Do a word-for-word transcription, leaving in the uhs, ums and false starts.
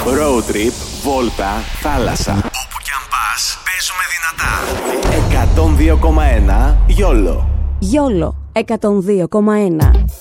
Road trip, βόλτα, θάλασσα. Όπου κι αν πας, παίζουμε δυνατά. εκατόν δύο κόμμα ένα Γιόλο. Γιόλο εκατόν δύο κόμμα ένα.